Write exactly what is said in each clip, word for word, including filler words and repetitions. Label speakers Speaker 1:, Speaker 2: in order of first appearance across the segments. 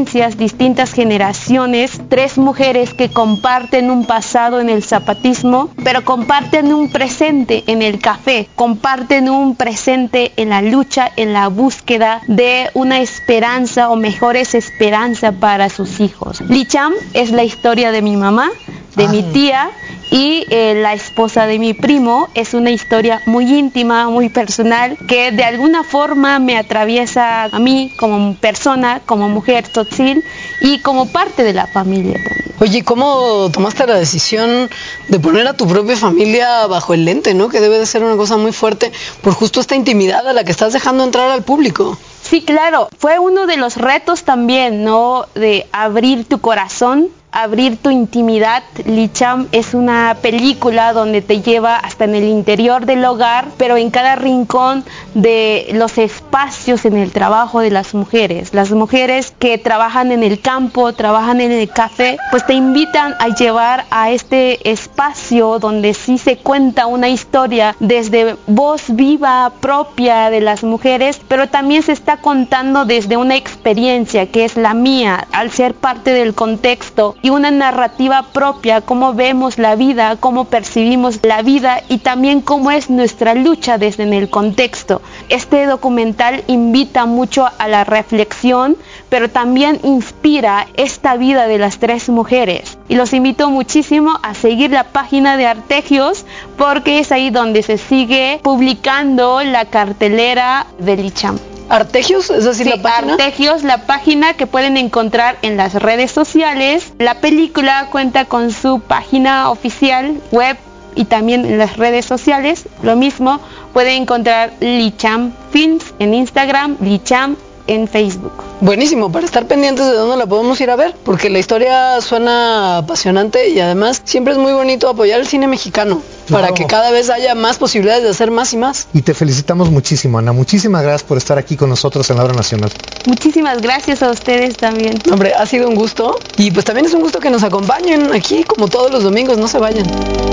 Speaker 1: experiencias, distintas generaciones, tres mujeres que comparten un pasado en el zapatismo, pero comparten un presente en el café, comparten un presente en la lucha, en la búsqueda de una esperanza o mejores esperanza para sus hijos. Licham es la historia de mi mamá, de mi tía y eh, la esposa de mi primo. Es una historia muy íntima, muy personal, que de alguna forma me atraviesa a mí como persona, como mujer tzotzil y como parte de la familia también.
Speaker 2: Oye, ¿cómo tomaste la decisión de poner a tu propia familia bajo el lente, ¿no? Que debe de ser una cosa muy fuerte por justo esta intimidad a la que estás dejando entrar al público.
Speaker 1: Sí, claro, fue uno de los retos también, ¿no? De abrir tu corazón, abrir tu intimidad. Licham es una película donde te lleva hasta en el interior del hogar, pero en cada rincón de los espacios en el trabajo de las mujeres. Las mujeres que trabajan en el campo, trabajan en el café, pues te invitan a llevar a este espacio donde sí se cuenta una historia desde voz viva propia de las mujeres, pero también se está contando desde una experiencia que es la mía, al ser parte del contexto, y una narrativa propia, cómo vemos la vida, cómo percibimos la vida y también cómo es nuestra lucha desde en el contexto. Este documental invita mucho a la reflexión, pero también inspira esta vida de las tres mujeres. Y los invito muchísimo a seguir la página de Artegios, porque es ahí donde se sigue publicando la cartelera de Licham.
Speaker 2: ¿Artegios? ¿Es decir,
Speaker 1: sí,
Speaker 2: la página?
Speaker 1: Artegios, la página que pueden encontrar en las redes sociales. La película cuenta con su página oficial, web y también en las redes sociales. Lo mismo, pueden encontrar Licham Films en Instagram, Licham en Facebook.
Speaker 2: Buenísimo, para estar pendientes de dónde la podemos ir a ver, porque la historia suena apasionante y además siempre es muy bonito apoyar el cine mexicano, claro, para que cada vez haya más posibilidades de hacer más y más.
Speaker 3: Y te felicitamos muchísimo, Ana. Muchísimas gracias por estar aquí con nosotros en la Hora Nacional.
Speaker 1: Muchísimas gracias a ustedes también.
Speaker 2: Hombre, ha sido un gusto y pues también es un gusto que nos acompañen aquí como todos los domingos, no se vayan.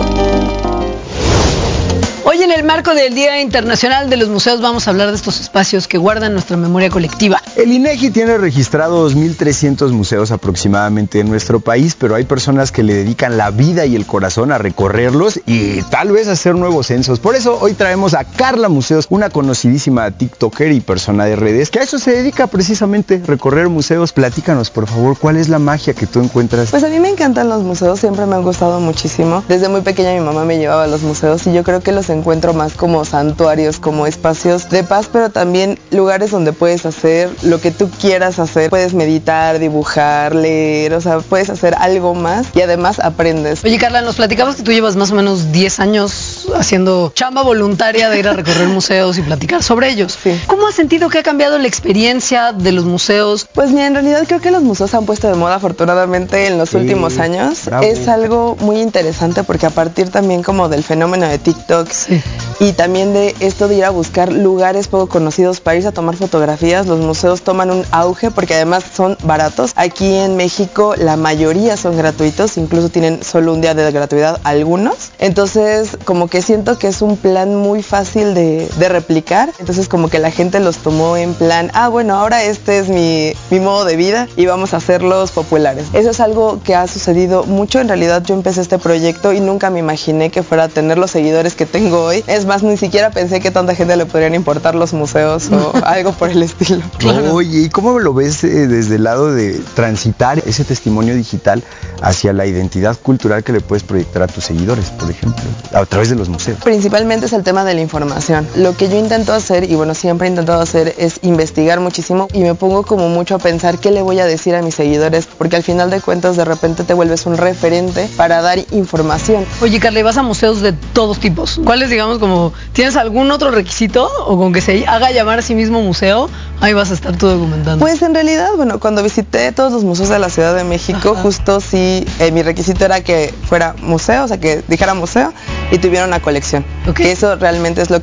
Speaker 2: Hoy en el marco del Día Internacional de los Museos vamos a hablar de estos espacios que guardan nuestra memoria colectiva.
Speaker 4: El INEGI tiene registrado dos mil trescientos museos aproximadamente en nuestro país, pero hay personas que le dedican la vida y el corazón a recorrerlos y tal vez hacer nuevos censos. Por eso hoy traemos a Carla Museos, una conocidísima tiktoker y persona de redes, que a eso se dedica precisamente, recorrer museos. Platícanos, por favor, ¿cuál es la magia que tú encuentras?
Speaker 5: Pues a mí me encantan los museos, siempre me han gustado muchísimo. Desde muy pequeña mi mamá me llevaba a los museos y yo creo que los encuentro más como santuarios, como espacios de paz, pero también lugares donde puedes hacer lo que tú quieras hacer. Puedes meditar, dibujar, leer, o sea, puedes hacer algo más y además aprendes.
Speaker 2: Oye, Carla, nos platicabas que tú llevas más o menos diez años haciendo chamba voluntaria de ir a recorrer museos y platicar sobre ellos.
Speaker 5: Sí.
Speaker 2: ¿Cómo has sentido que ha cambiado la experiencia de los museos?
Speaker 5: Pues mira, en realidad creo que los museos se han puesto de moda afortunadamente en los sí, últimos años. Bravo. Es algo muy interesante porque a partir también como del fenómeno de TikTok, sí, y también de esto de ir a buscar lugares poco conocidos para irse a tomar fotografías, los museos toman un auge porque además son baratos. Aquí en México la mayoría son gratuitos, incluso tienen solo un día de gratuidad algunos. Entonces como que siento que es un plan muy fácil de, de replicar. Entonces como que la gente los tomó en plan, ah bueno, ahora este es mi, mi modo de vida y vamos a hacerlos populares. Eso es algo que ha sucedido mucho. En realidad yo empecé este proyecto y nunca me imaginé que fuera a tener los seguidores que tengo hoy. Es más, ni siquiera pensé que tanta gente le podrían importar los museos o algo por el estilo.
Speaker 4: Claro. Oye, ¿y cómo lo ves eh, desde el lado de transitar ese testimonio digital hacia la identidad cultural que le puedes proyectar a tus seguidores, por ejemplo, a través de los museos?
Speaker 5: Principalmente es el tema de la información. Lo que yo intento hacer, y bueno, siempre he intentado hacer, es investigar muchísimo y me pongo como mucho a pensar qué le voy a decir a mis seguidores, porque al final de cuentas de repente te vuelves un referente para dar información.
Speaker 2: Oye, Carla, vas a museos de todos tipos. ¿Cuáles, digamos, como tienes algún otro requisito o con que se haga llamar a sí mismo museo, ahí vas a estar tú documentando?
Speaker 5: Pues en realidad, bueno, cuando visité todos los museos de la Ciudad de México, ajá, justo sí, eh, mi requisito era que fuera museo, o sea, que dijera museo y tuviera una colección. Okay. Eso realmente es lo que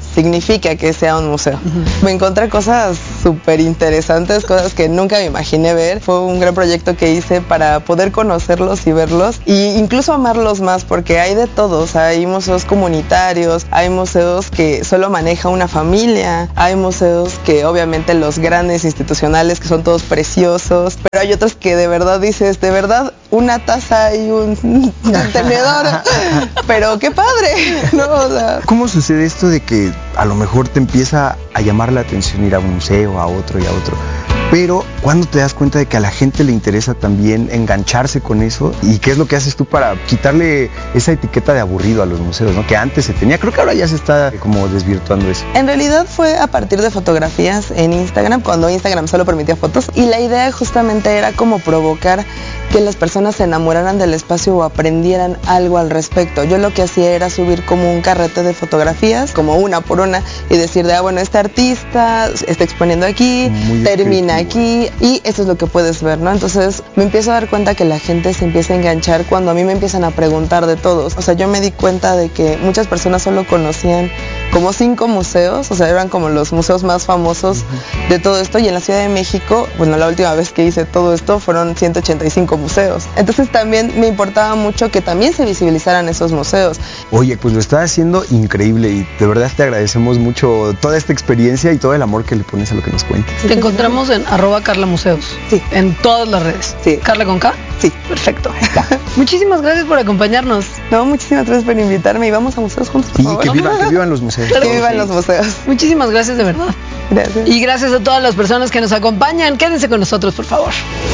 Speaker 5: significa que sea un museo. Uh-huh. Me encontré cosas súper interesantes, cosas que nunca me imaginé ver. Fue un gran proyecto que hice para poder conocerlos y verlos e incluso amarlos más, porque hay de todos. Hay museos comunitarios, hay museos que solo maneja una familia, hay museos que obviamente los grandes institucionales que son todos preciosos, pero hay otros que de verdad dices, de verdad, una taza y un, un tenedor, pero qué padre, ¿no? O sea,
Speaker 4: ¿cómo sucede esto de que a lo mejor te empieza a llamar la atención ir a un museo, a otro y a otro? Pero ¿cuándo te das cuenta de que a la gente le interesa también engancharse con eso? ¿Y qué es lo que haces tú para quitarle esa etiqueta de aburrido a los museos, ¿no? Que antes se tenía, creo que ahora ya se está como desvirtuando eso.
Speaker 5: En realidad fue a partir de fotografías en Instagram, cuando Instagram solo permitía fotos, y la idea justamente era como provocar que las personas se enamoraran del espacio o aprendieran algo al respecto. Yo lo que hacía era subir como un carrete de fotografías, como una por una, y decir de, ah, bueno, este artista está exponiendo aquí, muy termina aquí, y eso es lo que puedes ver, ¿no? Entonces me empiezo a dar cuenta que la gente se empieza a enganchar cuando a mí me empiezan a preguntar de todos. O sea, yo me di cuenta de que muchas personas solo conocían como cinco museos, o sea, eran como los museos más famosos uh-huh. de todo esto, y en la Ciudad de México, bueno, la última vez que hice todo esto fueron ciento ochenta y cinco museos. Entonces también me importaba mucho que también se visibilizaran esos museos.
Speaker 4: Oye, pues lo estás haciendo increíble y de verdad te agradecemos mucho toda esta experiencia y todo el amor que le pones a lo que nos cuentas.
Speaker 2: Te encontramos en arroba Carla Museos.
Speaker 5: Sí.
Speaker 2: En todas las redes.
Speaker 5: Sí.
Speaker 2: ¿Carla con K?
Speaker 5: Sí.
Speaker 2: Perfecto. Muchísimas gracias por acompañarnos.
Speaker 5: No, muchísimas gracias por invitarme y vamos a museos juntos.
Speaker 4: Sí, que vivan, que vivan los museos.
Speaker 5: Claro, que vivan sí. los museos.
Speaker 2: Muchísimas gracias de verdad.
Speaker 5: Gracias.
Speaker 2: Y gracias a todas las personas que nos acompañan. Quédense con nosotros, por favor.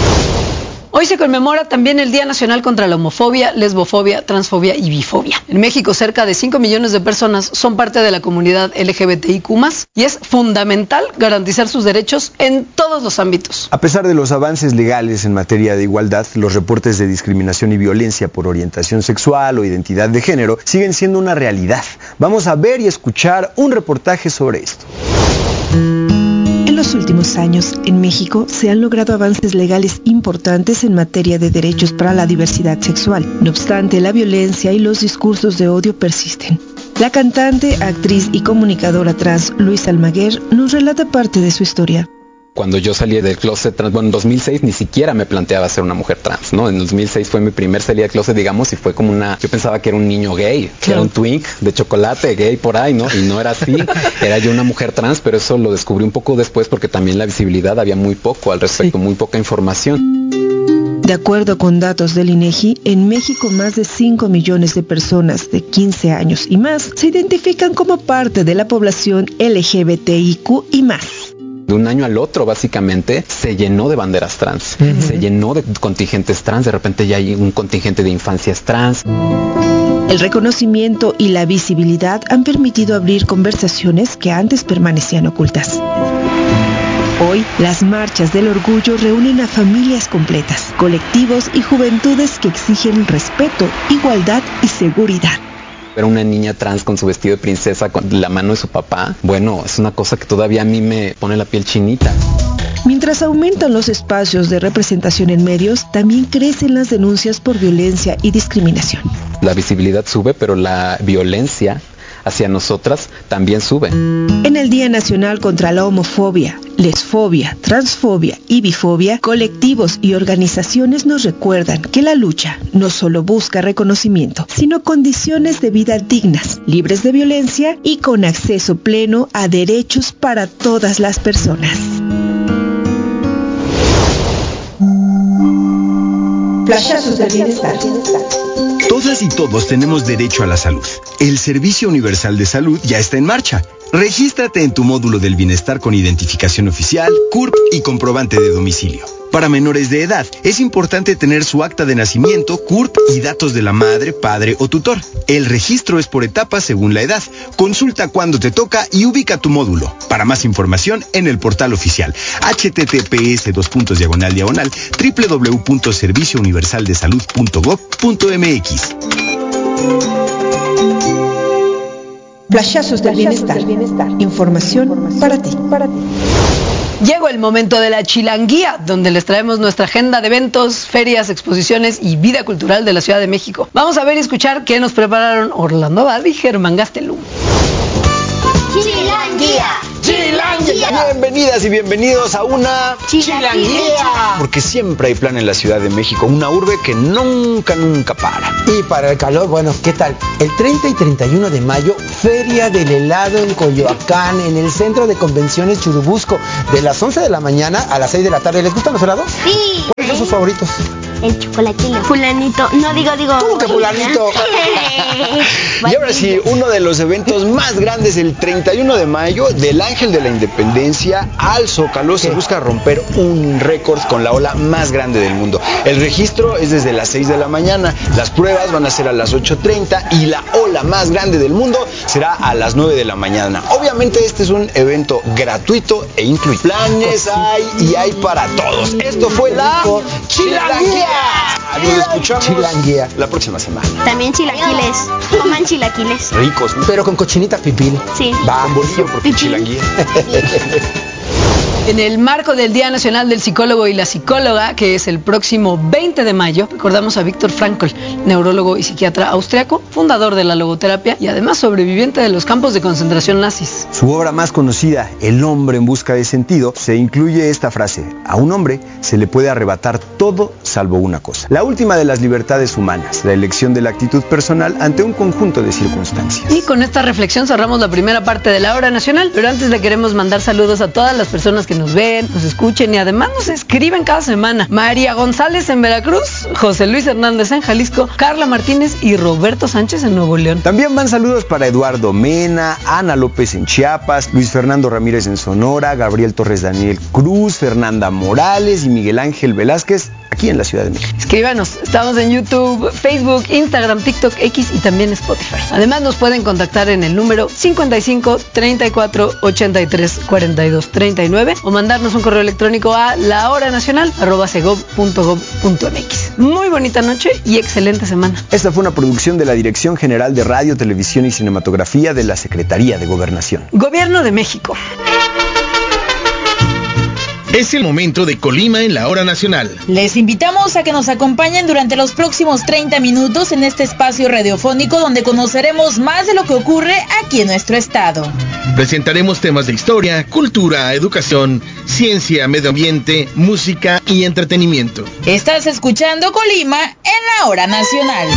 Speaker 2: Hoy se conmemora también el Día Nacional contra la Homofobia, Lesbofobia, Transfobia y Bifobia. En México, cerca de cinco millones de personas son parte de la comunidad L G B T I Q más, y es fundamental garantizar sus derechos en todos los ámbitos.
Speaker 4: A pesar de los avances legales en materia de igualdad, los reportes de discriminación y violencia por orientación sexual o identidad de género siguen siendo una realidad. Vamos a ver y escuchar un reportaje sobre esto.
Speaker 6: En los últimos años, en México, se han logrado avances legales importantes en materia de derechos para la diversidad sexual. No obstante, la violencia y los discursos de odio persisten. La cantante, actriz y comunicadora trans Luisa Almaguer nos relata parte de su historia.
Speaker 7: Cuando yo salí del closet trans, bueno, en dos mil seis ni siquiera me planteaba ser una mujer trans, ¿no? En dos mil seis fue mi primer salida del closet, digamos, y fue como una... Yo pensaba que era un niño gay, que era un twink de chocolate gay por ahí, ¿no? Y no era así, era yo una mujer trans, pero eso lo descubrí un poco después porque también la visibilidad había muy poco al respecto, sí. muy poca información.
Speaker 6: De acuerdo con datos del INEGI, en México más de cinco millones de personas de quince años y más se identifican como parte de la población L G B T I Q y más.
Speaker 7: De un año al otro, básicamente, se llenó de banderas trans, uh-huh. se llenó de contingentes trans, de repente ya hay un contingente de infancias trans.
Speaker 6: El reconocimiento y la visibilidad han permitido abrir conversaciones que antes permanecían ocultas. Hoy, las marchas del orgullo reúnen a familias completas, colectivos y juventudes que exigen respeto, igualdad y seguridad.
Speaker 7: Ver una niña trans con su vestido de princesa con la mano de su papá, bueno, es una cosa que todavía a mí me pone la piel chinita.
Speaker 6: Mientras aumentan los espacios de representación en medios, también crecen las denuncias por violencia y discriminación.
Speaker 7: La visibilidad sube, pero la violencia hacia nosotras también sube.
Speaker 6: En el Día Nacional contra la Homofobia, Lesfobia, Transfobia y Bifobia, colectivos y organizaciones nos recuerdan que la lucha no solo busca reconocimiento, sino condiciones de vida dignas, libres de violencia y con acceso pleno a derechos para todas las personas.
Speaker 8: Flashazos del bienestar.
Speaker 9: Todas y todos tenemos derecho a la salud. El Servicio Universal de Salud ya está en marcha. Regístrate en tu módulo del bienestar con identificación oficial, C U R P y comprobante de domicilio. Para menores de edad, es importante tener su acta de nacimiento, C U R P y datos de la madre, padre o tutor. El registro es por etapas según la edad. Consulta cuándo te toca y ubica tu módulo. Para más información, en el portal oficial h t t p s dos puntos diagonal diagonal w w w punto servicio universal de salud punto gob punto m x.
Speaker 8: Flashazos del bienestar.
Speaker 6: Información para ti.
Speaker 8: Para ti.
Speaker 2: Llegó el momento de la chilanguía, donde les traemos nuestra agenda de eventos, ferias, exposiciones y vida cultural de la Ciudad de México. Vamos a ver y escuchar qué nos prepararon Orlando Abad y Germán Gastelum.
Speaker 10: Chilanguía.
Speaker 4: Chilanguía. Bienvenidas y bienvenidos a una Chilanguía. Porque siempre hay plan en la Ciudad de México, una urbe que nunca, nunca para.
Speaker 11: Y para el calor, bueno, ¿qué tal? El treinta y treinta y uno de mayo, Feria del Helado en Coyoacán, en el Centro de Convenciones Churubusco, de las once de la mañana a las seis de la tarde. ¿Les gustan los helados?
Speaker 10: Sí.
Speaker 11: ¿Cuáles son sus favoritos?
Speaker 10: El chocolatito. Fulanito. No, digo, digo.
Speaker 11: ¿Cómo que fulanito?
Speaker 4: Y ahora sí, uno de los eventos más grandes el treinta y uno de mayo, del Ángel de la Independencia al Zócalo, se busca romper un récord con la ola más grande del mundo. El registro es desde las seis de la mañana, las pruebas van a ser a las ocho treinta y la ola más grande del mundo será a las nueve de la mañana. Obviamente este es un evento gratuito e incluido. Planes hay y hay para todos. Esto fue la Chilanguía. Nos escuchamos
Speaker 11: Chilanguía
Speaker 4: la próxima semana.
Speaker 10: También chilaquiles. Coman chilaquiles.
Speaker 4: Ricos.
Speaker 11: Pero con cochinita pipil.
Speaker 10: Sí.
Speaker 4: Va, bolillo porque chilanguía.
Speaker 2: En el marco del Día Nacional del Psicólogo y la Psicóloga, que es el próximo veinte de mayo, recordamos a Viktor Frankl, neurólogo y psiquiatra austriaco, fundador de la logoterapia y además sobreviviente de los campos de concentración nazis.
Speaker 4: Su obra más conocida, El hombre en busca de sentido, se incluye esta frase: a un hombre se le puede arrebatar todo salvo una cosa. La última de las libertades humanas, la elección de la actitud personal ante un conjunto de circunstancias.
Speaker 2: Y con esta reflexión cerramos la primera parte de la Hora Nacional, pero antes le queremos mandar saludos a todas las personas que nos ven, nos escuchen y además nos escriben cada semana. María González en Veracruz, José Luis Hernández en Jalisco, Carla Martínez y Roberto Sánchez en Nuevo León.
Speaker 4: También van saludos para Eduardo Mena, Ana López en Chiapas, Luis Fernando Ramírez en Sonora, Gabriel Torres Daniel Cruz, Fernanda Morales y Miguel Ángel Velázquez aquí en la Ciudad de México.
Speaker 2: Escríbanos, estamos en YouTube, Facebook, Instagram, TikTok, X y también Spotify. Además nos pueden contactar en el número cincuenta y cinco, treinta y cuatro, ochenta y tres, cuarenta y dos, treinta y nueve o mandarnos un correo electrónico a lahoranacional arroba segov punto gov punto mx. Muy bonita noche y excelente semana.
Speaker 4: Esta fue una producción de la Dirección General de Radio, Televisión y Cinematografía de la Secretaría de Gobernación.
Speaker 2: Gobierno de México.
Speaker 12: Es el momento de Colima en la Hora Nacional.
Speaker 13: Les invitamos a que nos acompañen durante los próximos treinta minutos en este espacio radiofónico donde conoceremos más de lo que ocurre aquí en nuestro estado.
Speaker 12: Presentaremos temas de historia, cultura, educación, ciencia, medio ambiente, música y entretenimiento.
Speaker 13: Estás escuchando Colima en la Hora Nacional.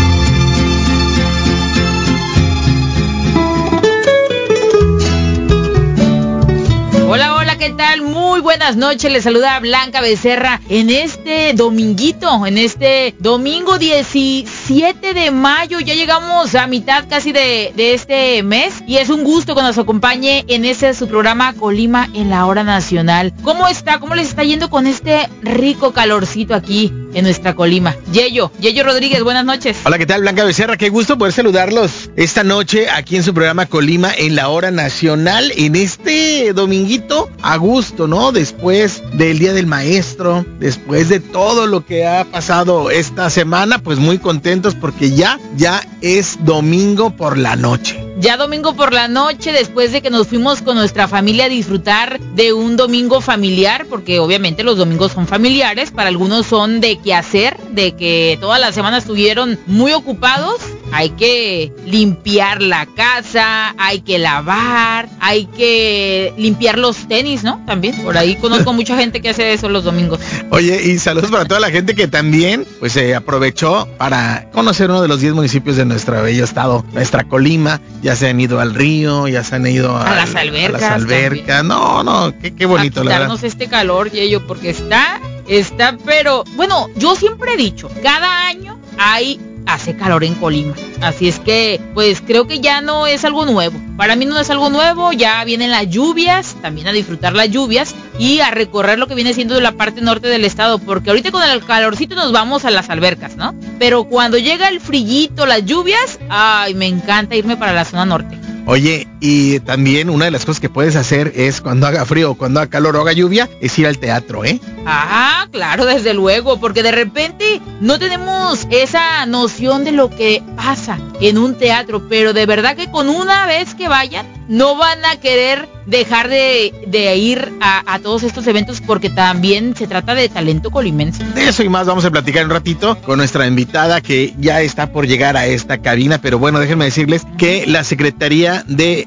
Speaker 13: Hola, hola, ¿qué tal? Muy buenas noches, les saluda Blanca Becerra en este dominguito, en este domingo diecisiete de mayo, ya llegamos a mitad casi de, de este mes y es un gusto que nos acompañe en este su programa Colima en la Hora Nacional. ¿Cómo está? ¿Cómo les está yendo con este rico calorcito aquí en nuestra Colima? Yeyo, Yeyo Rodríguez, buenas noches.
Speaker 12: Hola, ¿qué tal? Blanca Becerra, qué gusto poder saludarlos esta noche aquí en su programa Colima en la Hora Nacional, en este dominguito a gusto, ¿no? Después del Día del Maestro, después de todo lo que ha pasado esta semana, pues muy contentos porque ya, ya es domingo por la noche.
Speaker 13: Ya domingo por la noche, después de que nos fuimos con nuestra familia a disfrutar de un domingo familiar, porque obviamente los domingos son familiares, para algunos son de quehacer, de que toda la semana estuvieron muy ocupados. Hay que limpiar la casa, hay que lavar, hay que limpiar los tenis, ¿no? También, por ahí conozco mucha gente que hace eso los domingos.
Speaker 12: Oye, y saludos para toda la gente que también, pues se eh, aprovechó para conocer uno de los diez municipios de nuestro bello estado, nuestra Colima. Ya se han ido al río, ya se han ido
Speaker 13: a,
Speaker 12: al,
Speaker 13: las albercas.
Speaker 12: A las albercas. No, no, qué, qué bonito,
Speaker 13: a
Speaker 12: la verdad.
Speaker 13: Darnos este calor, Yeyo, porque está, está, pero, bueno, yo siempre he dicho, cada año hay hace calor en Colima, así es que pues creo que ya no es algo nuevo, para mí no es algo nuevo, ya vienen las lluvias, también a disfrutar las lluvias y a recorrer lo que viene siendo de la parte norte del estado, porque ahorita con el calorcito nos vamos a las albercas, ¿no? Pero cuando llega el frillito, las lluvias, ay, me encanta irme para la zona norte.
Speaker 12: Oye, y también una de las cosas que puedes hacer es cuando haga frío, cuando haga calor o haga lluvia, es ir al teatro, ¿eh?
Speaker 13: Ah, claro, desde luego, porque de repente no tenemos esa noción de lo que pasa en un teatro, pero de verdad que con una vez que vayan, no van a querer dejar de, de ir a, a todos estos eventos porque también se trata de talento colimense.
Speaker 12: De eso y más vamos a platicar un ratito con nuestra invitada que ya está por llegar a esta cabina, pero bueno, déjenme decirles que la Secretaría de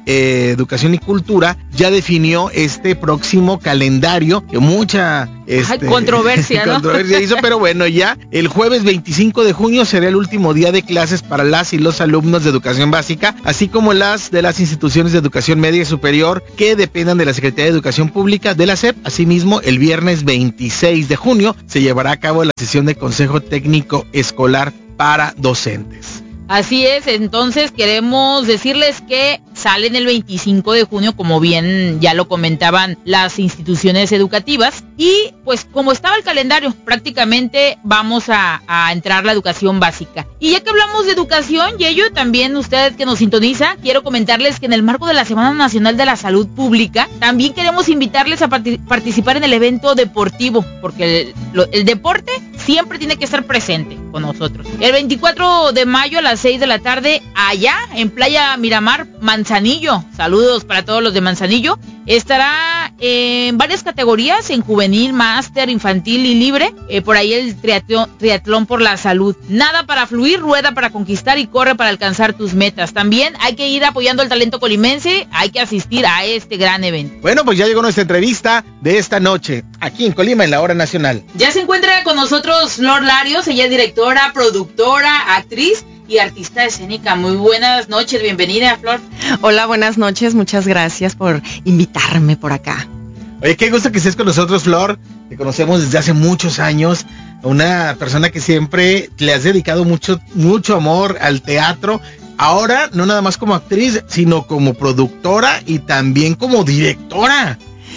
Speaker 12: eh, Educación y Cultura ya definió este próximo calendario, que mucha este,
Speaker 13: Ay, controversia, ¿no?
Speaker 12: controversia hizo, pero bueno, ya el jueves veinticinco de junio será el último día de clases para las y los alumnos de educación básica, así como las de las instituciones de educación media y superior que dependan de la Secretaría de Educación Pública de la S E P. Asimismo, el viernes veintiséis de junio se llevará a cabo la sesión de Consejo Técnico Escolar para docentes.
Speaker 13: Así es, entonces queremos decirles que salen el veinticinco de junio, como bien ya lo comentaban las instituciones educativas, y pues como estaba el calendario, prácticamente vamos a, a entrar la educación básica. Y ya que hablamos de educación, Yeyo, también usted que nos sintoniza, quiero comentarles que en el marco de la Semana Nacional de la Salud Pública, también queremos invitarles a part- participar en el evento deportivo, porque el, lo, el deporte siempre tiene que estar presente con nosotros. El veinticuatro de mayo a las seis de la tarde, allá en Playa Miramar, Manzanillo. Saludos para todos los de Manzanillo. Estará en varias categorías, en juvenil, máster, infantil y libre. Eh, por ahí el triatlón, triatlón por la salud. Nada para fluir, rueda para conquistar y corre para alcanzar tus metas. También hay que ir apoyando al talento colimense, hay que asistir a este gran evento.
Speaker 12: Bueno, pues ya llegó nuestra entrevista de esta noche, aquí en Colima, en la Hora Nacional.
Speaker 13: Ya se encuentra con nosotros Flor Larios, ella es directora, productora, actriz y artista escénica. Muy buenas noches, bienvenida, Flor.
Speaker 14: Hola, buenas noches, muchas gracias por invitarme por acá.
Speaker 12: Oye, qué gusto que estés con nosotros, Flor. Te conocemos desde hace muchos años, una persona que siempre le has dedicado mucho, mucho amor al teatro. Ahora, no nada más como actriz, sino como productora y también como directora.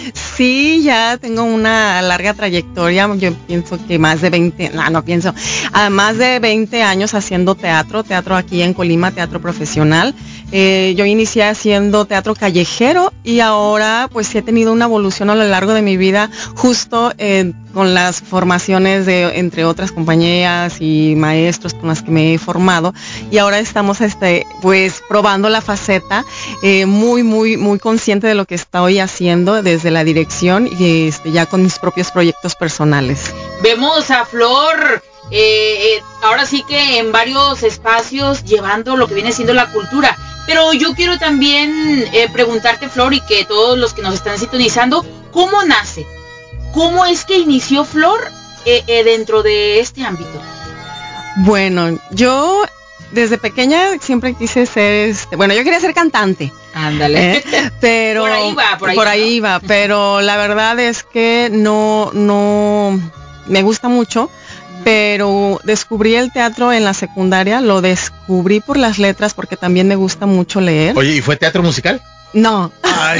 Speaker 14: Sí, ya tengo una larga trayectoria, yo pienso que más de veinte, no, no pienso, a más de veinte años haciendo teatro, teatro aquí en Colima, teatro profesional. Eh, yo inicié haciendo teatro callejero y ahora pues he tenido una evolución a lo largo de mi vida, justo eh, con las formaciones de entre otras compañías y maestros con las que me he formado, y ahora estamos este pues probando la faceta, eh, muy muy muy consciente de lo que estoy haciendo desde la dirección y este, ya con mis propios proyectos personales.
Speaker 13: Vemos a Flor eh, eh, ahora sí que en varios espacios llevando lo que viene siendo la cultura. Pero yo quiero también eh, preguntarte, Flor, y que todos los que nos están sintonizando, ¿cómo nace? ¿Cómo es que inició Flor eh, eh, dentro de este ámbito?
Speaker 14: Bueno, yo desde pequeña siempre quise ser, este, bueno, yo quería ser cantante.
Speaker 13: Ándale.
Speaker 14: ¿Eh? Pero
Speaker 13: por ahí va, por ahí,
Speaker 14: por ahí
Speaker 13: ¿no?
Speaker 14: va, pero la verdad es que no, no, me gusta mucho. Pero descubrí el teatro en la secundaria, lo descubrí por las letras porque también me gusta mucho leer.
Speaker 12: Oye, ¿y fue teatro musical?
Speaker 14: No.
Speaker 12: Ay.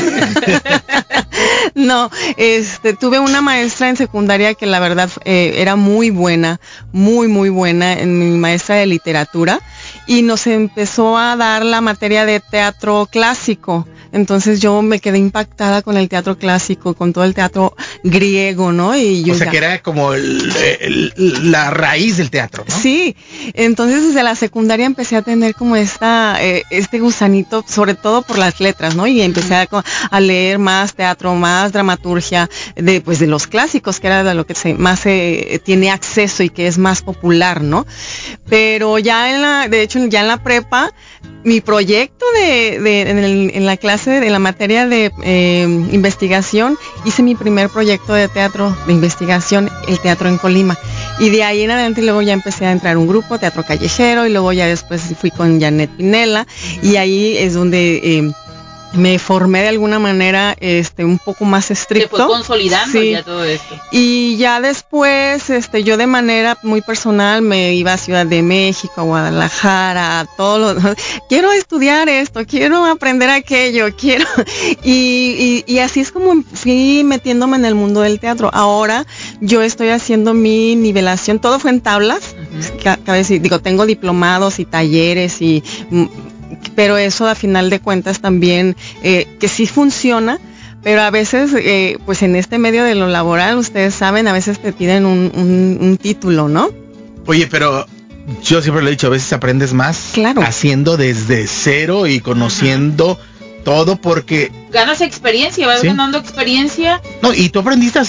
Speaker 14: No, este, tuve una maestra en secundaria que la verdad eh, era muy buena, muy muy buena, en mi maestra de literatura, y nos empezó a dar la materia de teatro clásico. Entonces yo me quedé impactada con el teatro clásico, con todo el teatro griego, ¿no? Y yo
Speaker 12: o sea
Speaker 14: ya...
Speaker 12: que era como el, el, la raíz del teatro, ¿no?
Speaker 14: Sí, entonces desde la secundaria empecé a tener como esta, eh, este gusanito, sobre todo por las letras, ¿no? Y empecé a, a leer más teatro, más dramaturgia, de, pues de los clásicos, que era de lo que se, más se eh, tiene acceso y que es más popular, ¿no? Pero ya en la, de hecho ya en la prepa, mi proyecto de, de en, el, en la clase, en la materia de eh, investigación, hice mi primer proyecto de teatro de investigación, el teatro en Colima. Y de ahí en adelante luego ya empecé a entrar a un grupo, teatro callejero, y luego ya después fui con Janet Pinella, y ahí es donde eh, me formé de alguna manera este un poco más estricto.
Speaker 13: Se fue consolidando
Speaker 14: sí.
Speaker 13: ya todo esto.
Speaker 14: Y ya después, este, yo de manera muy personal me iba a Ciudad de México, a Guadalajara, a todos los, quiero estudiar esto, quiero aprender aquello, quiero, y, y, y así es como fui metiéndome en el mundo del teatro. Ahora yo estoy haciendo mi nivelación, todo fue en tablas, uh-huh. Cabe decir, digo, tengo diplomados y talleres y pero eso a final de cuentas también eh, que sí funciona, pero a veces eh, pues en este medio de lo laboral ustedes saben, a veces te piden un, un, un título, ¿no?
Speaker 12: Oye, pero yo siempre lo he dicho, a veces aprendes más
Speaker 14: claro.
Speaker 12: haciendo desde cero y conociendo uh-huh. todo, porque
Speaker 13: ganas experiencia, vas ¿sí? ganando experiencia.
Speaker 12: No, y tú aprendiste a hacer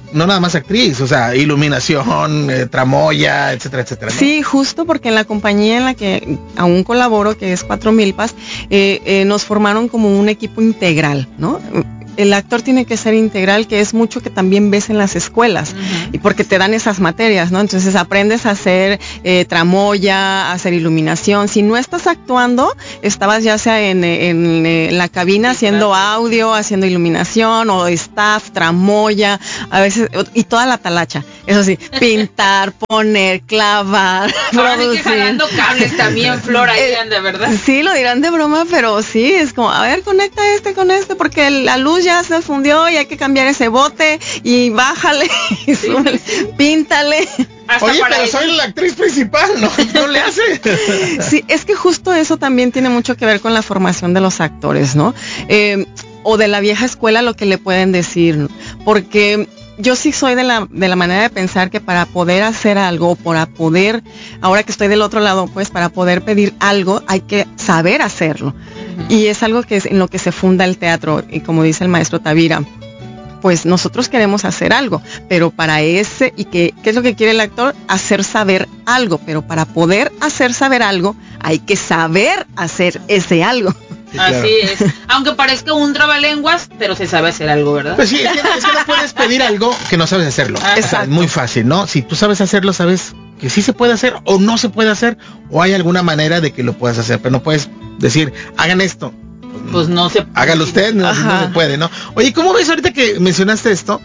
Speaker 12: no nada más actriz, o sea, iluminación, eh, tramoya, etcétera, etcétera, ¿no?
Speaker 14: Sí, justo porque en la compañía en la que aún colaboro, que es Cuatro Milpas, eh, eh, nos formaron como un equipo integral, ¿no? El actor tiene que ser integral, que es mucho que también ves en las escuelas, uh-huh. y porque te dan esas materias, ¿no? Entonces aprendes a hacer eh, tramoya, a hacer iluminación. Si no estás actuando, estabas ya sea en, en, en la cabina sí, haciendo claro. audio, haciendo iluminación, o staff, tramoya, a veces, y toda la talacha. Eso sí, pintar, poner, clavar,
Speaker 13: producir. Que jalando cables también, Flor, ahí eh, anda, ¿verdad?
Speaker 14: Sí, lo dirán de broma, pero sí, es como, a ver, conecta este con este, porque la luz ya se fundió y hay que cambiar ese bote y bájale y sí, súbele, sí, sí. Píntale.
Speaker 12: Hasta Oye, pero eso. Soy la actriz principal, ¿no? No le hace.
Speaker 14: Sí, es que justo eso también tiene mucho que ver con la formación de los actores, ¿no? Eh, o de la vieja escuela, lo que le pueden decir, ¿no? Porque yo sí soy de la, de la manera de pensar que para poder hacer algo, para poder, ahora que estoy del otro lado, pues para poder pedir algo, hay que saber hacerlo. Y es algo que es en lo que se funda el teatro, y como dice el maestro Tavira, pues nosotros queremos hacer algo, pero para ese, y que, ¿qué es lo que quiere el actor? Hacer saber algo, pero para poder hacer saber algo, hay que saber hacer ese algo.
Speaker 13: Sí, claro. Así es, aunque parezca un trabalenguas, pero se sabe hacer algo, ¿verdad?
Speaker 12: Pues sí, es que, es que no puedes pedir algo que no sabes hacerlo. Ah, o sea, es muy fácil, ¿no? Si tú sabes hacerlo, sabes que sí se puede hacer o no se puede hacer, o hay alguna manera de que lo puedas hacer, pero no puedes decir, hagan esto.
Speaker 13: Pues no se puede.
Speaker 12: Hágalo usted, no, no se puede, ¿no? Oye, ¿cómo ves ahorita que mencionaste esto?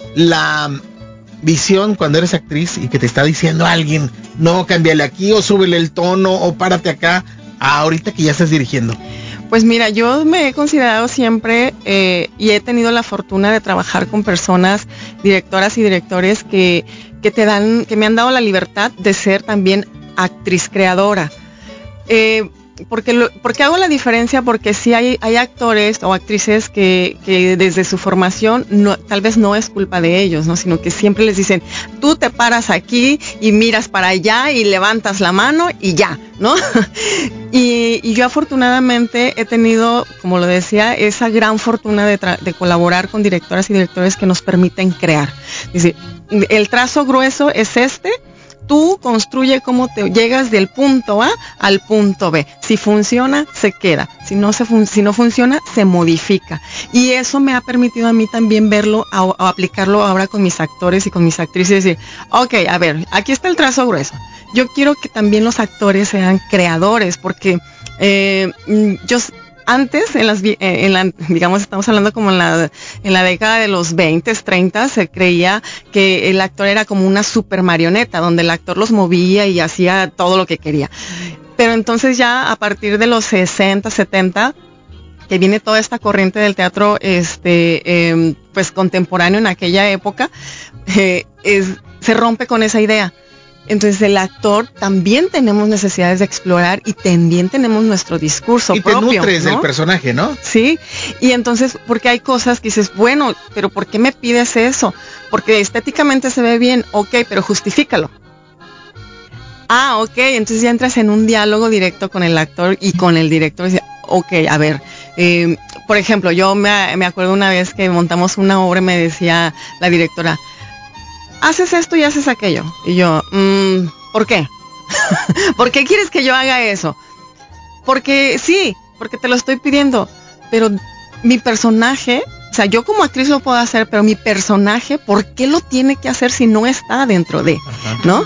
Speaker 12: La visión cuando eres actriz y que te está diciendo alguien, no, cámbiale aquí o súbele el tono o párate acá, ahorita que ya estás dirigiendo.
Speaker 14: Pues mira, yo me he considerado siempre eh, y he tenido la fortuna de trabajar con personas, directoras y directores que, que te dan, que me han dado la libertad de ser también actriz creadora. Eh, porque lo, porque hago la diferencia, porque sí hay, hay actores o actrices que, que desde su formación no, tal vez no es culpa de ellos, ¿no? Sino que siempre les dicen, tú te paras aquí y miras para allá y levantas la mano y ya, ¿no? y, y yo afortunadamente he tenido, como lo decía, esa gran fortuna de, tra- de colaborar con directoras y directores que nos permiten crear. Dice, el trazo grueso es este. Tú construye cómo te llegas del punto A al punto B. Si funciona, se queda. Si no, se fun- si no funciona, se modifica. Y eso me ha permitido a mí también verlo, a, a aplicarlo ahora con mis actores y con mis actrices. Y decir, ok, a ver, aquí está el trazo grueso. Yo quiero que también los actores sean creadores, porque eh, yo... Antes, en las, en la, digamos, estamos hablando como en la, en la década de los veinte, treinta, se creía que el actor era como una super marioneta, donde el actor los movía y hacía todo lo que quería. Pero entonces ya a partir de los sesenta, setenta, que viene toda esta corriente del teatro, este, eh, pues contemporáneo en aquella época, eh, es, se rompe con esa idea. Entonces el actor también tenemos necesidades de explorar y también tenemos nuestro discurso
Speaker 12: y
Speaker 14: propio.
Speaker 12: Y te nutres, ¿no?, del personaje, ¿no?
Speaker 14: Sí, y entonces, porque hay cosas que dices, bueno, pero ¿por qué me pides eso? Porque estéticamente se ve bien, ok, pero justifícalo. Ah, ok, entonces ya entras en un diálogo directo con el actor y con el director y dices, ok, a ver, eh, por ejemplo, yo me, me acuerdo una vez que montamos una obra y me decía la directora, haces esto y haces aquello. Y yo, mmm, ¿por qué? ¿Por qué quieres que yo haga eso? Porque sí, porque te lo estoy pidiendo. Pero mi personaje, o sea, yo como actriz lo puedo hacer, pero mi personaje, ¿por qué lo tiene que hacer si no está dentro de? ¿No?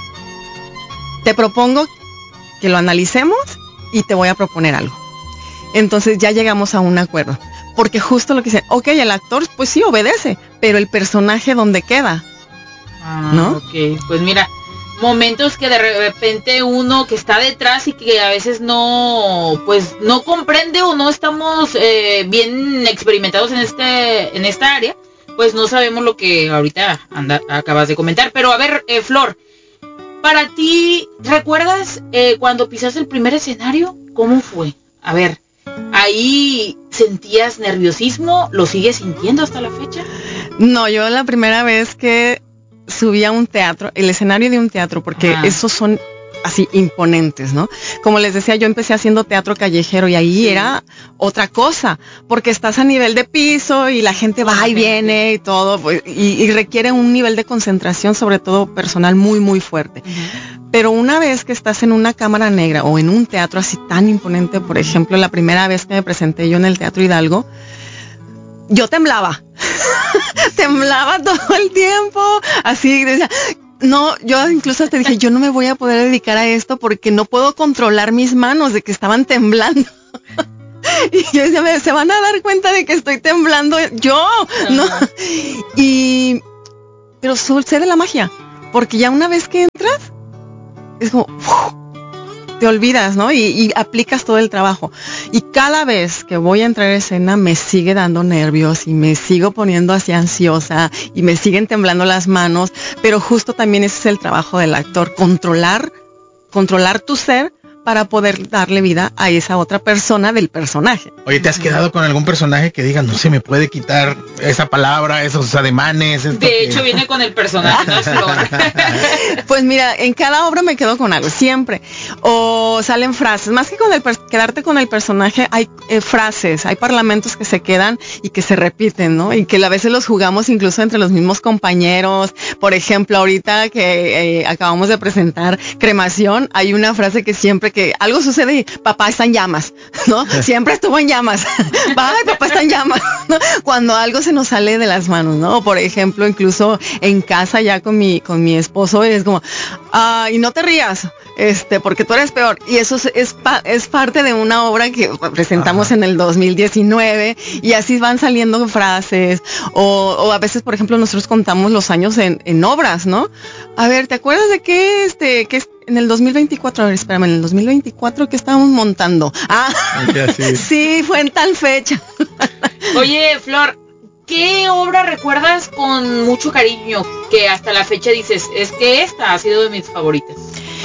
Speaker 14: Te propongo que lo analicemos y te voy a proponer algo. Entonces ya llegamos a un acuerdo. Porque justo lo que dicen, ok, el actor, pues sí, obedece, pero el personaje, ¿dónde queda?
Speaker 13: Ah, ¿no? Ok, pues mira, momentos que de repente uno que está detrás y que a veces no, pues no comprende o no estamos eh, bien experimentados en este, en esta área, pues no sabemos lo que ahorita anda, acabas de comentar. Pero a ver, eh, Flor, para ti, ¿recuerdas eh, cuando pisaste el primer escenario? ¿Cómo fue? A ver, ahí sentías nerviosismo, ¿lo sigues sintiendo hasta la fecha?
Speaker 14: No, yo la primera vez que subí a un teatro, el escenario de un teatro, porque ah. esos son así imponentes, ¿no? Como les decía, yo empecé haciendo teatro callejero y ahí sí. era otra cosa, porque estás a nivel de piso y la gente va y viene y todo, pues, y, y requiere un nivel de concentración, sobre todo personal, muy, muy fuerte. Uh-huh. Pero una vez que estás en una cámara negra o en un teatro así tan imponente, por ejemplo, la primera vez que me presenté yo en el Teatro Hidalgo, yo temblaba. temblaba todo el tiempo, así, decía... No, yo incluso te dije, yo no me voy a poder dedicar a esto porque no puedo controlar mis manos de que estaban temblando. Y yo decía, se van a dar cuenta de que estoy temblando yo, ¿no? Y, pero sucede la magia, porque ya una vez que entras, es como, ¡uf! Te olvidas, ¿no? Y, y aplicas todo el trabajo. Y cada vez que voy a entrar a escena me sigue dando nervios y me sigo poniendo así ansiosa y me siguen temblando las manos, pero justo también ese es el trabajo del actor, controlar, controlar tu ser para poder darle vida a esa otra persona del personaje.
Speaker 12: Oye, ¿te has quedado con algún personaje que diga, no se me puede quitar esa palabra, esos ademanes?
Speaker 13: De
Speaker 12: que...
Speaker 13: hecho, viene con el personaje, ¿no?
Speaker 14: Pues mira, en cada obra me quedo con algo, siempre. O salen frases, más que con el quedarte con el personaje, hay eh, frases, hay parlamentos que se quedan y que se repiten, ¿no? Y que a veces los jugamos incluso entre los mismos compañeros. Por ejemplo, ahorita que eh, acabamos de presentar Cremación, hay una frase que siempre que algo sucede y papá está en llamas, ¿no? Siempre estuvo en llamas. Ay, papá está en llamas, ¿no? Cuando algo se nos sale de las manos, ¿no? Por ejemplo, incluso en casa ya con mi con mi esposo es como, ah, y no te rías, este, porque tú eres peor. Y eso es es, pa, es parte de una obra que presentamos Ajá. en el dos mil diecinueve y así van saliendo frases o, o a veces, por ejemplo, nosotros contamos los años en, en obras, ¿no? A ver, ¿te acuerdas de qué este qué en el dos mil veinticuatro, a ver, espérame, en el dos mil veinticuatro, ¿qué estábamos montando? Ah, sí. sí, fue en tal fecha.
Speaker 13: Oye, Flor, ¿qué obra recuerdas con mucho cariño que hasta la fecha dices, es que esta ha sido de mis favoritas?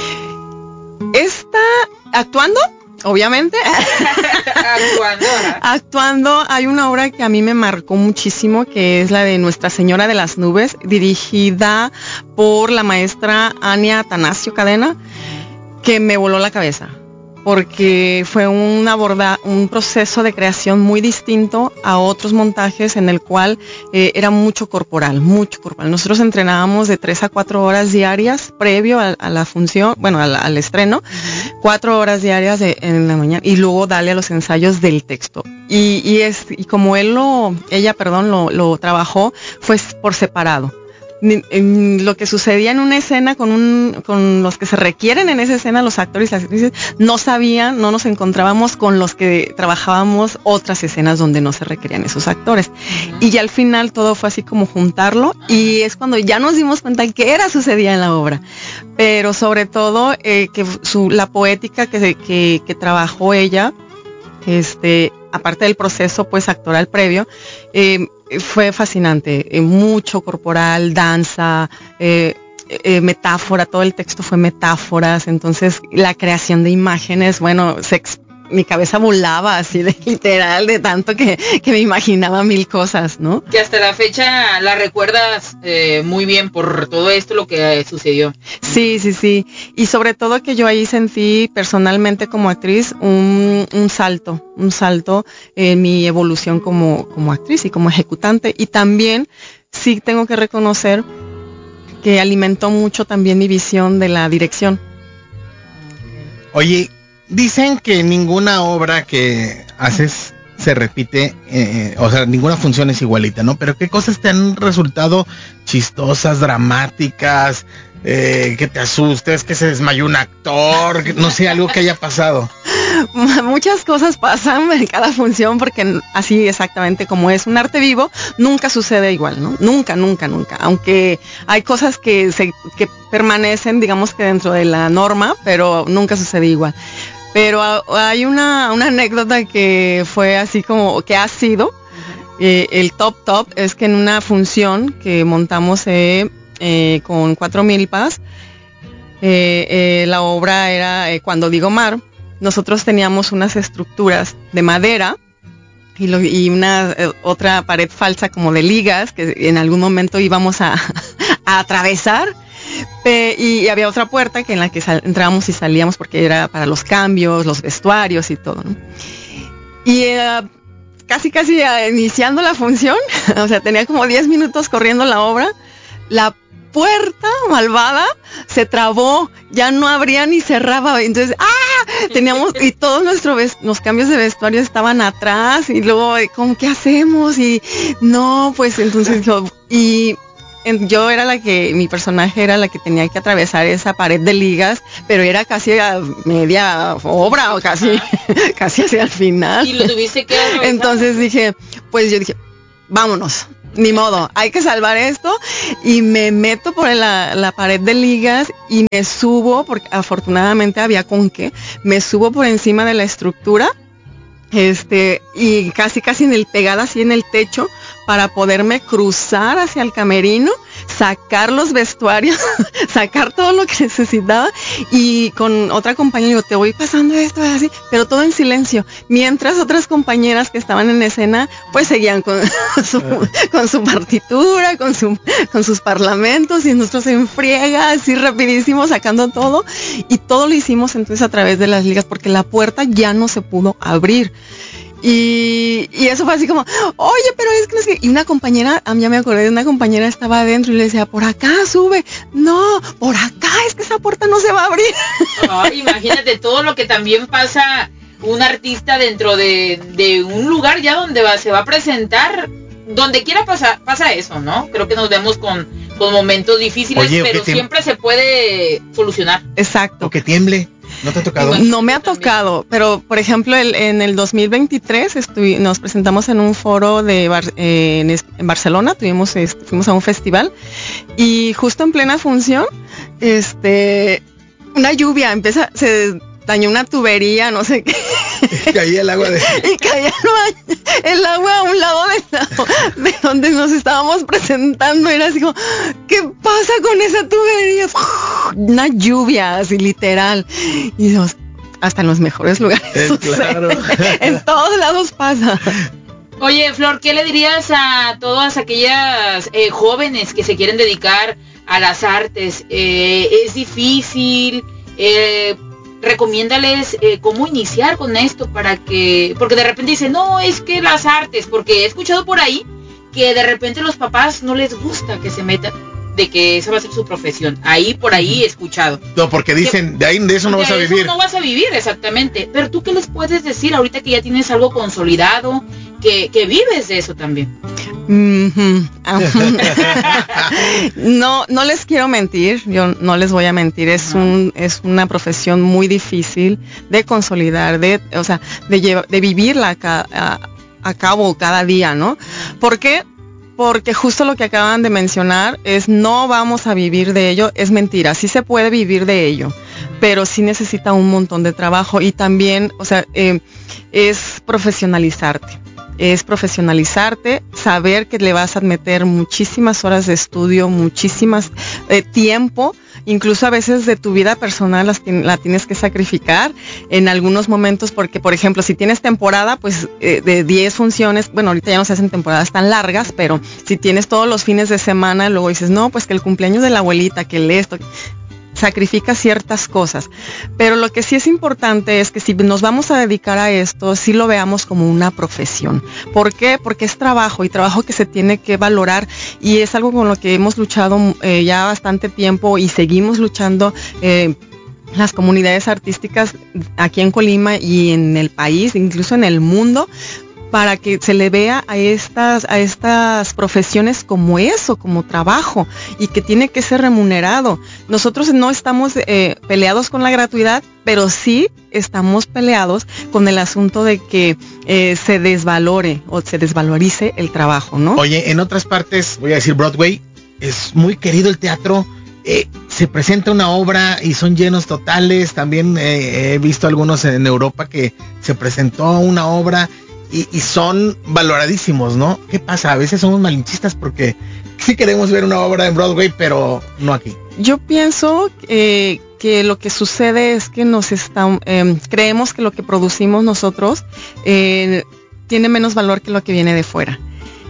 Speaker 14: Esta, actuando, obviamente.
Speaker 13: Actuando.
Speaker 14: Actuando, hay una obra que a mí me marcó muchísimo, que es la de Nuestra Señora de las Nubes, dirigida por la maestra Ania Atanasio Cadena, que me voló la cabeza, porque fue un aborda, un proceso de creación muy distinto a otros montajes en el cual eh, era mucho corporal, mucho corporal. Nosotros entrenábamos de tres a cuatro horas diarias previo a, a la función, bueno, al, al estreno, uh-huh. cuatro horas diarias de, en la mañana y luego darle a los ensayos del texto. Y, y es y como él lo, ella, perdón, lo, lo trabajó, fue por separado. En lo que sucedía en una escena con un con los que se requieren en esa escena, los actores y las actrices no sabían, no nos encontrábamos con los que trabajábamos otras escenas donde no se requerían esos actores. Uh-huh. Y ya al final todo fue así como juntarlo y es cuando ya nos dimos cuenta qué era sucedía en la obra. Pero sobre todo eh, que su, la poética que, que, que trabajó ella, este, aparte del proceso pues actoral previo, eh, fue fascinante, eh, mucho corporal, danza, eh, eh, metáfora, todo el texto fue metáforas, entonces la creación de imágenes, bueno, se, mi cabeza volaba así de literal, de tanto que, que me imaginaba mil cosas, ¿no?
Speaker 13: Que hasta la fecha la recuerdas eh, muy bien por todo esto, lo que eh, sucedió.
Speaker 14: Sí, sí, sí, y sobre todo que yo ahí sentí personalmente como actriz un, un salto, un salto en mi evolución como, como actriz y como ejecutante, y también sí tengo que reconocer que alimentó mucho también mi visión de la dirección.
Speaker 12: Oye, dicen que ninguna obra que haces se repite, eh, o sea, ninguna función es igualita, ¿no? Pero ¿qué cosas te han resultado chistosas, dramáticas, eh, que te asustes, que se desmayó un actor, que, no sé, algo que haya pasado?
Speaker 14: Muchas cosas pasan en cada función porque así exactamente como es un arte vivo, nunca sucede igual, ¿no? Nunca, nunca, nunca. Aunque hay cosas que se que permanecen, digamos que dentro de la norma, pero nunca sucede igual. Pero hay una, una anécdota que fue así como, que ha sido, eh, el top top, es que en una función que montamos eh, eh, con cuatro milpas, eh, eh, la obra era eh, Cuando digo mar, nosotros teníamos unas estructuras de madera y, lo, y una eh, otra pared falsa como de ligas que en algún momento íbamos a, a atravesar. Pe, y, y había otra puerta que en la que sal, entrábamos y salíamos porque era para los cambios, los vestuarios y todo, ¿no? Y uh, casi casi uh, iniciando la función, o sea, tenía como diez minutos corriendo la obra, la puerta malvada se trabó, ya no abría ni cerraba, entonces ¡ah! Teníamos, y todos nuestros los cambios de vestuario estaban atrás, y luego, ¿cómo qué hacemos? Y no, pues entonces yo, y en, yo era la que, mi personaje era la que tenía que atravesar esa pared de ligas, pero era casi a media obra, o casi, casi hacia el final.
Speaker 13: Y lo tuviste que atravesar.
Speaker 14: Entonces dije, pues yo dije, vámonos. Ni modo, hay que salvar esto, y me meto por la, la pared de ligas y me subo, porque afortunadamente había con qué, me subo por encima de la estructura, este, y casi casi en el, pegada así en el techo, para poderme cruzar hacia el camerino, sacar los vestuarios, sacar todo lo que necesitaba, y con otra compañera digo, te voy pasando esto, así, pero todo en silencio, mientras otras compañeras que estaban en escena, pues seguían con su, con su partitura, con su, con sus parlamentos, y nosotros en friega, así rapidísimo, sacando todo, y todo lo hicimos entonces a través de las ligas, porque la puerta ya no se pudo abrir. Y, y eso fue así como, oye, pero es que no es que... Y una compañera, ya me acordé de una compañera, estaba adentro y le decía, por acá sube. No, por acá, es que esa puerta no se va a abrir.
Speaker 13: Ay, imagínate todo lo que también pasa un artista dentro de, de un lugar ya donde va, se va a presentar. Donde quiera pasa, pasa eso, ¿no? Creo que nos vemos con, con momentos difíciles, Oye, pero siempre se puede solucionar.
Speaker 14: Exacto.
Speaker 12: O que tiemble. ¿No te ha tocado?
Speaker 14: No me ha tocado, pero por ejemplo el, en el dos mil veintitrés estuvi, nos presentamos en un foro de Bar, eh, en, en Barcelona, tuvimos, este, fuimos a un festival, y justo en plena función, este, una lluvia empieza, se dañó una tubería, no sé qué.
Speaker 12: Y caía el agua de...
Speaker 14: Y caía el agua a un lado de, la, de donde nos estábamos presentando. Era así como, ¿qué pasa con esa tubería? Una lluvia, así literal. Y Dios, hasta en los mejores lugares.
Speaker 12: Eh, claro.
Speaker 14: En todos lados pasa.
Speaker 13: Oye, Flor, ¿qué le dirías a todas aquellas eh, jóvenes que se quieren dedicar a las artes? Eh, ¿Es difícil? Eh, recomiéndales eh, cómo iniciar con esto para que, porque de repente dicen, no, es que las artes, porque he escuchado por ahí que de repente los papás no les gusta que se metan, de que esa va a ser su profesión. Ahí, por ahí he escuchado.
Speaker 12: No, porque dicen, que, de ahí de eso no vas a vivir.
Speaker 13: No vas a vivir, exactamente. Pero tú, ¿qué les puedes decir ahorita que ya tienes algo consolidado, que, que vives de eso también?
Speaker 14: Mm-hmm. no, no les quiero mentir, yo no les voy a mentir, es no. un, es una profesión muy difícil de consolidar, de, o sea, de llevar, de vivirla a, a, a cabo cada día, ¿no? ¿Por qué? Porque justo lo que acaban de mencionar es no vamos a vivir de ello, es mentira, sí se puede vivir de ello, pero sí necesita un montón de trabajo, y también, o sea, eh, es profesionalizarte. Es profesionalizarte, saber que le vas a meter muchísimas horas de estudio, muchísimas eh, tiempo, incluso a veces de tu vida personal las, la tienes que sacrificar en algunos momentos, porque por ejemplo si tienes temporada, pues eh, de diez funciones, bueno, ahorita ya no se hacen temporadas tan largas, pero si tienes todos los fines de semana, luego dices, no, pues que el cumpleaños de la abuelita, que el esto... sacrifica ciertas cosas, pero lo que sí es importante es que si nos vamos a dedicar a esto, sí lo veamos como una profesión. ¿Por qué? Porque es trabajo, y trabajo que se tiene que valorar, y es algo con lo que hemos luchado eh, ya bastante tiempo y seguimos luchando eh, las comunidades artísticas aquí en Colima y en el país, incluso en el mundo, para que se le vea a estas, a estas profesiones como eso, como trabajo, y que tiene que ser remunerado. Nosotros no estamos eh, peleados con la gratuidad, pero sí estamos peleados con el asunto de que eh, se desvalore o se desvalorice el trabajo, ¿no?
Speaker 12: Oye, en otras partes, voy a decir Broadway, es muy querido el teatro. Eh, se presenta una obra y son llenos totales. También eh, he visto algunos en Europa que se presentó una obra Y, y son valoradísimos, ¿no? ¿Qué pasa? A veces somos malinchistas porque sí queremos ver una obra en Broadway, pero no aquí.
Speaker 14: Yo pienso eh, que lo que sucede es que nos está, eh, creemos que lo que producimos nosotros eh, tiene menos valor que lo que viene de fuera.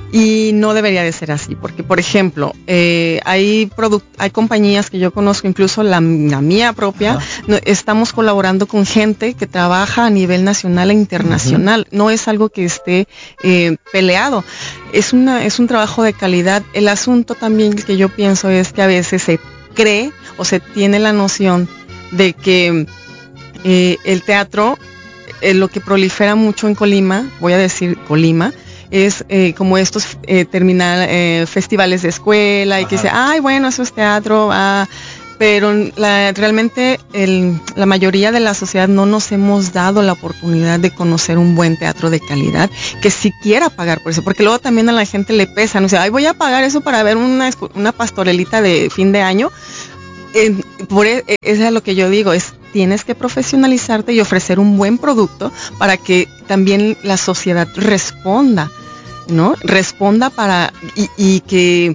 Speaker 14: Y no debería de ser así, porque por ejemplo, eh, hay produ- hay compañías que yo conozco, incluso la, la mía propia, no, estamos colaborando con gente que trabaja a nivel nacional e internacional. Uh-huh. No es algo que esté eh, peleado, es una es un trabajo de calidad. El asunto también que yo pienso es que a veces se cree o se tiene la noción de que eh, el teatro, eh, lo que prolifera mucho en Colima, voy a decir Colima, es eh, como estos eh, terminal eh, festivales de escuela. Ajá. Y que dice, ay, bueno, eso es teatro, ah, pero la, realmente el, la mayoría de la sociedad no nos hemos dado la oportunidad de conocer un buen teatro de calidad, que siquiera pagar por eso, porque luego también a la gente le pesa, no sé, ay, voy a pagar eso para ver una, una pastorelita de fin de año. Eh, por eso es lo que yo digo, es tienes que profesionalizarte y ofrecer un buen producto para que también la sociedad responda, ¿no? Responda para y, y que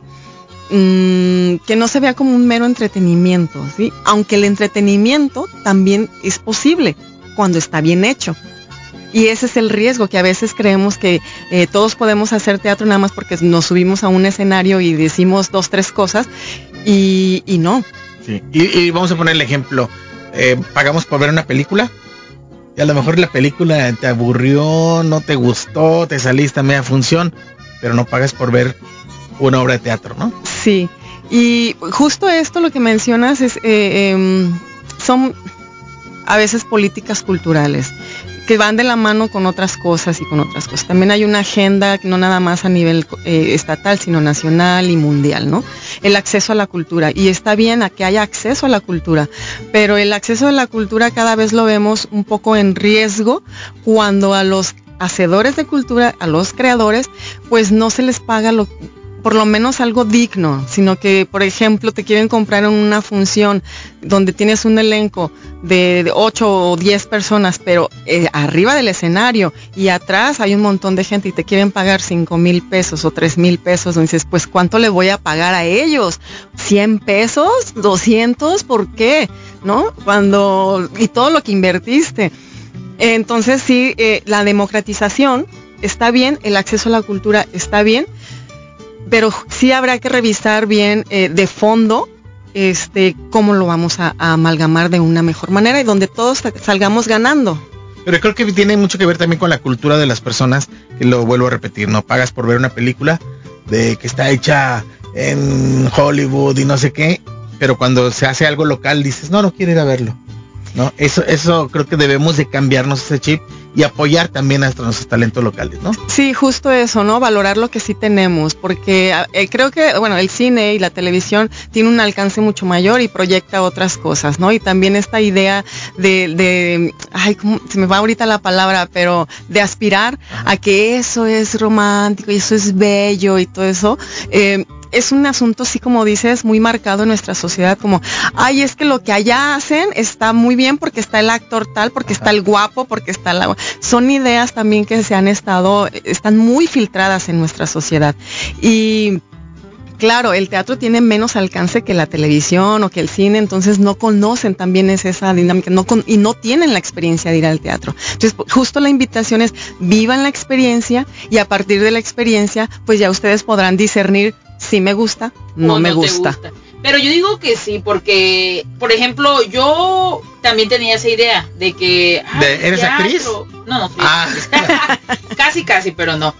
Speaker 14: mmm, que no se vea como un mero entretenimiento, ¿sí? Aunque el entretenimiento también es posible cuando está bien hecho. Y ese es el riesgo, que a veces creemos que eh, todos podemos hacer teatro nada más porque nos subimos a un escenario y decimos dos, tres cosas y, y no.
Speaker 12: Sí. Y, y vamos a poner el ejemplo. Eh, pagamos por ver una película y a lo mejor la película te aburrió, no te gustó, te saliste a media función, pero no pagas por ver una obra de teatro, ¿no?
Speaker 14: Sí, y justo esto lo que mencionas es eh, eh, son a veces políticas culturales que van de la mano con otras cosas y con otras cosas. También hay una agenda, no nada más a nivel eh, estatal, sino nacional y mundial, ¿no? El acceso a la cultura. Y está bien a que haya acceso a la cultura, pero el acceso a la cultura cada vez lo vemos un poco en riesgo cuando a los hacedores de cultura, a los creadores, pues no se les paga lo por lo menos algo digno, sino que, por ejemplo, te quieren comprar en una función donde tienes un elenco de ocho o diez personas, pero eh, arriba del escenario y atrás hay un montón de gente y te quieren pagar cinco mil pesos o tres mil pesos, donde dices, pues, ¿cuánto le voy a pagar a ellos? ¿cien pesos? ¿doscientos? ¿Por qué? ¿No? Cuando, y todo lo que invertiste. Entonces, sí, eh, la democratización está bien, el acceso a la cultura está bien, pero sí habrá que revisar bien eh, de fondo este cómo lo vamos a, a amalgamar de una mejor manera y donde todos salgamos ganando.
Speaker 12: Pero creo que tiene mucho que ver también con la cultura de las personas, que lo vuelvo a repetir, no pagas por ver una película de que está hecha en Hollywood y no sé qué, pero cuando se hace algo local dices, no, no quiero ir a verlo, ¿no? Eso, eso creo que debemos de cambiarnos ese chip y apoyar también a nuestros talentos locales, ¿no?
Speaker 14: Sí, justo eso, ¿no? Valorar lo que sí tenemos, porque eh, creo que, bueno, el cine y la televisión tiene un alcance mucho mayor y proyecta otras cosas, ¿no? Y también esta idea de, de ay, ¿cómo? Se me va ahorita la palabra, pero de aspirar Ajá. a que eso es romántico y eso es bello y todo eso, eh, es un asunto, así como dices, muy marcado en nuestra sociedad, como, ay, es que lo que allá hacen está muy bien porque está el actor tal, porque está el guapo, porque está la... Son ideas también que se han estado, están muy filtradas en nuestra sociedad. Y claro, el teatro tiene menos alcance que la televisión o que el cine, entonces no conocen también es esa dinámica, no con, y no tienen la experiencia de ir al teatro. Entonces, justo la invitación es, vivan la experiencia y a partir de la experiencia, pues ya ustedes podrán discernir si me gusta, no, no me gusta. gusta.
Speaker 13: Pero yo digo que sí, porque, por ejemplo, yo también tenía esa idea de que... Ay,
Speaker 12: ¿De, ¿Eres teatro. actriz?
Speaker 13: No, no, sí. Ah. casi, casi, pero no.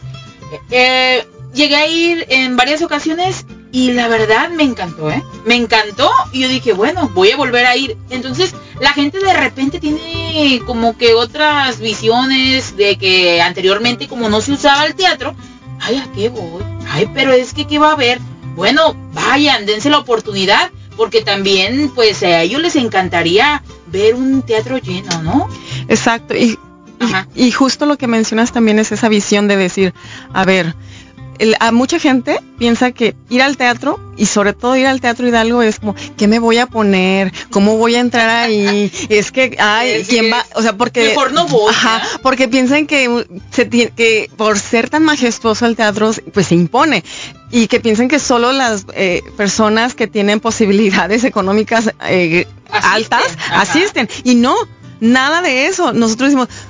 Speaker 13: Eh, llegué a ir en varias ocasiones y la verdad me encantó, ¿eh? Me encantó y yo dije, bueno, voy a volver a ir. Entonces, la gente de repente tiene como que otras visiones de que anteriormente, como no se usaba el teatro, ay, ¿a qué voy? Ay, pero es que ¿qué va a haber? Bueno, vayan, dense la oportunidad, porque también, pues, a ellos les encantaría ver un teatro lleno, ¿no?
Speaker 14: Exacto, y, y, y justo lo que mencionas también es esa visión de decir, a ver, el, a mucha gente piensa que ir al teatro, y sobre todo ir al Teatro Hidalgo, es como, ¿qué me voy a poner? ¿Cómo voy a entrar ahí? Es que, ay, es, ¿quién va? O sea, porque...
Speaker 13: Mejor no voy.
Speaker 14: Ajá, ¿eh? Porque piensan que, se tiene, que por ser tan majestuoso el teatro, pues se impone. Y que piensan que solo las eh, personas que tienen posibilidades económicas eh, asisten, altas ajá. asisten. Y no, nada de eso. Nosotros decimos,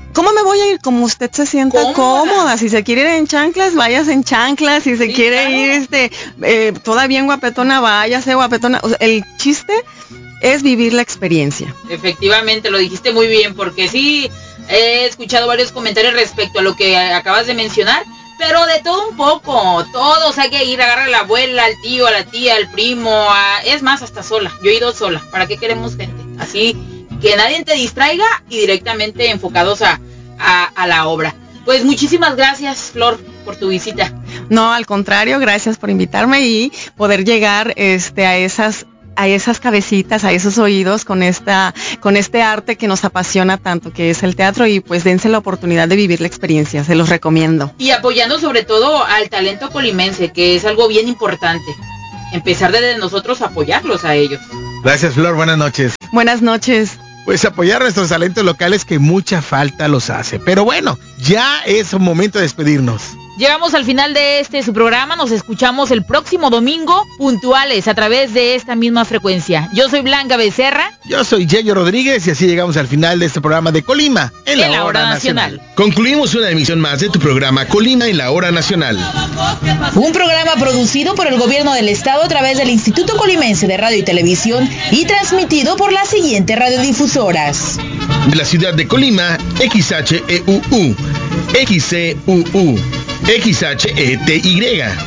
Speaker 14: ¿cómo me voy a ir? Como usted se sienta cómoda. cómoda. Si se quiere ir en chanclas, váyase en chanclas. Si se sí, quiere claro. ir este eh, todavía en guapetona, váyase guapetona. O sea, el chiste es vivir la experiencia.
Speaker 13: Efectivamente, lo dijiste muy bien, porque sí, he escuchado varios comentarios respecto a lo que acabas de mencionar, pero de todo un poco, todos hay que ir, agarrar a la abuela, al tío, a la tía, al primo, a... es más, hasta sola, yo he ido sola, ¿para qué queremos gente? Así que nadie te distraiga y directamente enfocados a, a, a la obra. Pues muchísimas gracias, Flor, por tu visita.
Speaker 14: No, al contrario, gracias por invitarme y poder llegar este, a esas a esas cabecitas, a esos oídos con esta, con este arte que nos apasiona tanto, que es el teatro, y pues dense la oportunidad de vivir la experiencia, se los recomiendo.
Speaker 13: Y apoyando sobre todo al talento colimense, que es algo bien importante. Empezar desde nosotros a apoyarlos a ellos.
Speaker 12: Gracias, Flor, buenas noches.
Speaker 14: Buenas noches.
Speaker 12: Pues apoyar a nuestros talentos locales que mucha falta los hace. Pero bueno, ya es un momento de despedirnos.
Speaker 13: Llegamos al final de este su programa, nos escuchamos el próximo domingo puntuales a través de esta misma frecuencia. Yo soy Blanca Becerra.
Speaker 12: Yo soy Yeyo Rodríguez y así llegamos al final de este programa de Colima en, en la, la Hora, Hora Nacional. Nacional.
Speaker 9: Concluimos una emisión más de tu programa Colima en la Hora Nacional.
Speaker 15: Un programa producido por el gobierno del estado a través del Instituto Colimense de Radio y Televisión y transmitido por las siguientes radiodifusoras.
Speaker 9: De la ciudad de Colima, X H E U U, X C U U, X H E T Y,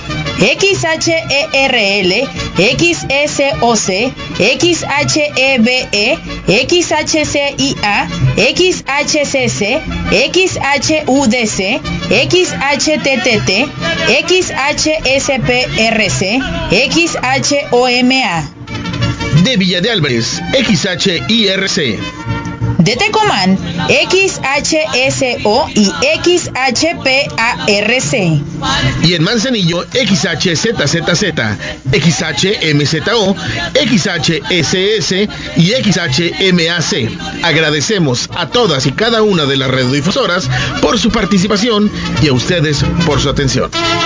Speaker 15: X H E R L, X S O C, X H E B E, X H C I A, X H C C, X H U D C, X H T T T, X H S P R C, X H O M A.
Speaker 9: De Villa de Álvarez, X H I R C.
Speaker 15: De Tecomán, X H S O y X H P A R C.
Speaker 9: Y en Manzanillo, X H Z Z Z, X H M Z O, X H S S y X H M A C. Agradecemos a todas y cada una de las radiodifusoras por su participación y a ustedes por su atención.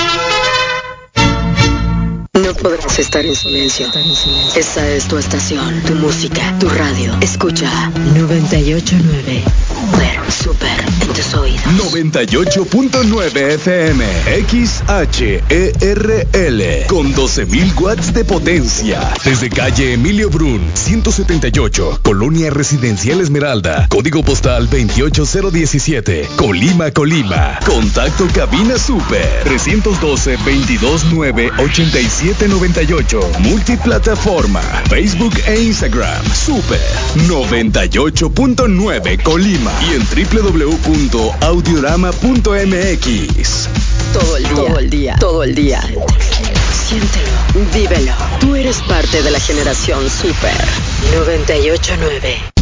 Speaker 16: No podrás estar en silencio. Esta es tu estación, tu música, tu radio. Escucha noventa y ocho punto nueve. Super en tus oídos.
Speaker 17: noventa y ocho punto nueve F M. X H E R L. Con doce mil watts de potencia. Desde calle Emilio Brun, ciento setenta y ocho. Colonia Residencial Esmeralda. Código postal veintiocho cero diecisiete. Colima, Colima. Contacto cabina super. trescientos doce, veintidós nueve, ochenta y siete noventa y ocho. Multiplataforma. Facebook e Instagram. Super noventa y ocho punto nueve Colima. Y en doble u doble u doble u punto audiorama punto m x.
Speaker 16: Todo el día. Todo el día. Todo el día. Siéntelo. Vívelo. Tú eres parte de la generación Super noventa y ocho punto nueve.